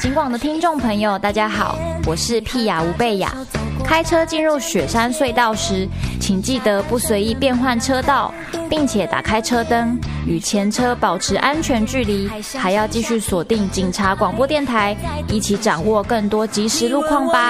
警广的听众朋友，大家好，我是屁雅吴贝雅。开车进入雪山隧道时，请记得不随意变换车道，并且打开车灯，与前车保持安全距离，还要继续锁定警察广播电台，一起掌握更多即时路况吧。